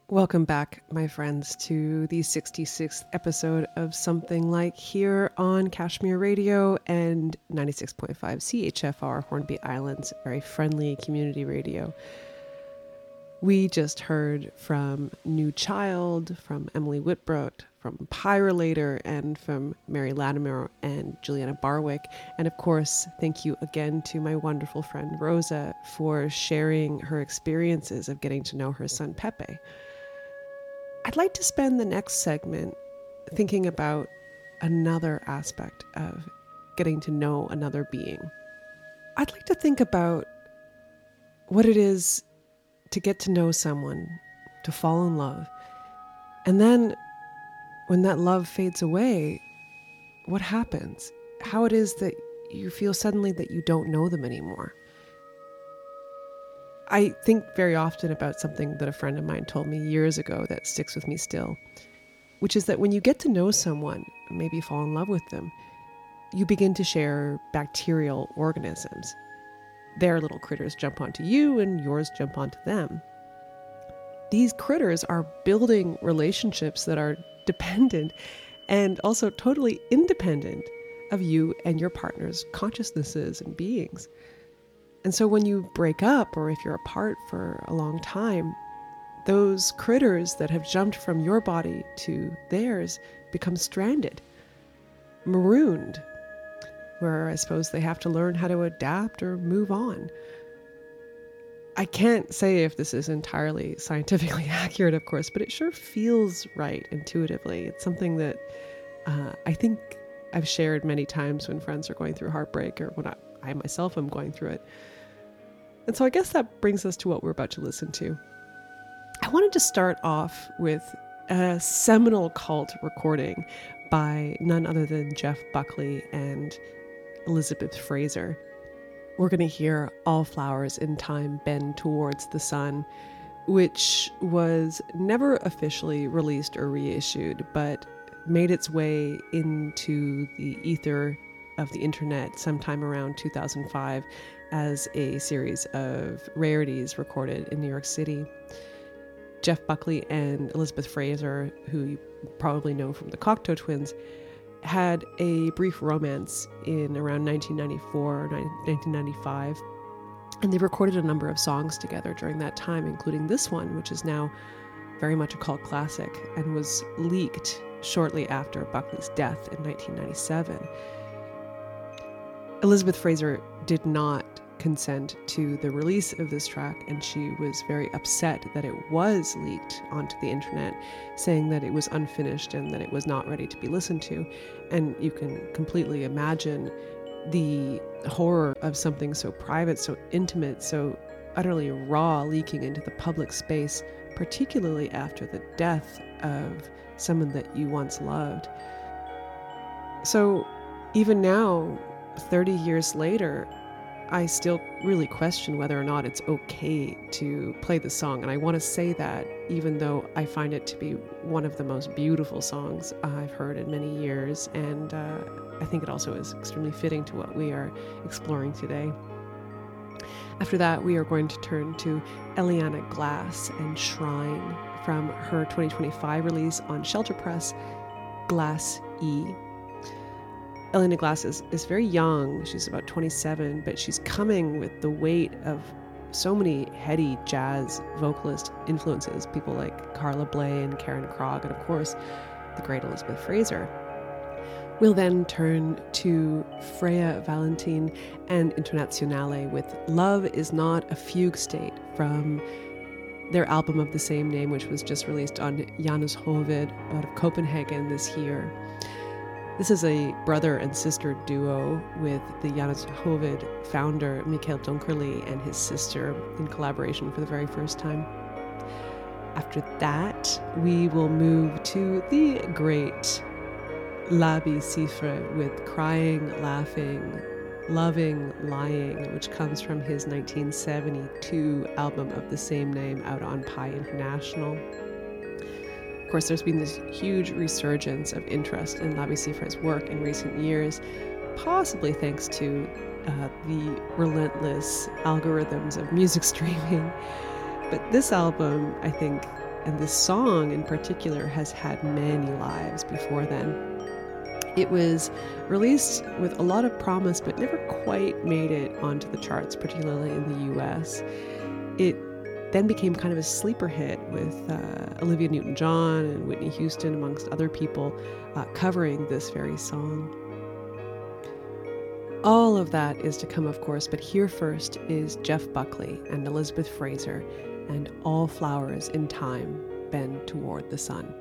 Welcome back, my friends, to the 66th episode of Something Like here on Kashmir Radio and 96.5 CHFR, Hornby Island's very friendly community radio. We just heard from New Child, from Emily Whitbrook, from Pyrolator, and from Mary Latimer and Juliana Barwick. And of course, thank you again to my wonderful friend Rosa for sharing her experiences of getting to know her son Pepe. I'd like to spend the next segment thinking about another aspect of getting to know another being. I'd like to think about what it is to get to know someone, to fall in love, and then when that love fades away, what happens? How it is that you feel suddenly that you don't know them anymore. I think very often about something that a friend of mine told me years ago that sticks with me still, which is that when you get to know someone, maybe fall in love with them, you begin to share bacterial organisms. Their little critters jump onto you and yours jump onto them. These critters are building relationships that are dependent and also totally independent of you and your partner's consciousnesses and beings. And so when you break up, or if you're apart for a long time, those critters that have jumped from your body to theirs become stranded, marooned, where I suppose they have to learn how to adapt or move on. I can't say if this is entirely scientifically accurate, of course, but it sure feels right intuitively. It's something that I think I've shared many times when friends are going through heartbreak or when I myself am going through it. And so I guess that brings us to what we're about to listen to. I wanted to start off with a seminal cult recording by none other than Jeff Buckley and Elizabeth Fraser. We're going to hear All Flowers in Time Bend Towards the Sun, which was never officially released or reissued, but made its way into the ether of the internet sometime around 2005 as a series of rarities recorded in New York City. Jeff Buckley and Elizabeth Fraser, who you probably know from the Cocteau Twins, had a brief romance in around 1994 or 1995, and they recorded a number of songs together during that time, including this one, which is now very much a cult classic and was leaked shortly after Buckley's death in 1997. Elizabeth Fraser did not consent to the release of this track, and she was very upset that it was leaked onto the internet, saying that it was unfinished and that it was not ready to be listened to. And you can completely imagine the horror of something so private, so intimate, so utterly raw leaking into the public space, particularly after the death of someone that you once loved. So even now, 30 years later, I still really question whether or not it's okay to play the song. And I want to say that even though I find it to be one of the most beautiful songs I've heard in many years. And I think it also is extremely fitting to what we are exploring today. After that, we are going to turn to Eliana Glass and Shrine from her 2025 release on Shelter Press, Glass E. Eliana Glass is very young. She's about 27, but she's coming with the weight of so many heady jazz vocalist influences, people like Carla Bley and Karen Krog, and of course, the great Elizabeth Fraser. We'll then turn to Freya Valentin and Internationale with Love Is Not a Fugue State from their album of the same name, which was just released on Janus Hovid out of Copenhagen this year. This is a brother and sister duo with the Janus Hovid founder, Mikael Dunkerley, and his sister in collaboration for the very first time. After that, we will move to the great Labi Siffre with Crying, Laughing, Loving, Lying, which comes from his 1972 album of the same name out on Pi International. Of course, there's been this huge resurgence of interest in Labi Siffre's work in recent years, possibly thanks to the relentless algorithms of music streaming. But this album, I think, And this song in particular has had many lives before then. It was released with a lot of promise, but never quite made it onto the charts, particularly in the US. It then became kind of a sleeper hit with Olivia Newton-John and Whitney Houston, amongst other people, covering this very song. All of that is to come, of course, but here first is Jeff Buckley and Elizabeth Fraser and All Flowers in Time Bend Toward the Sun.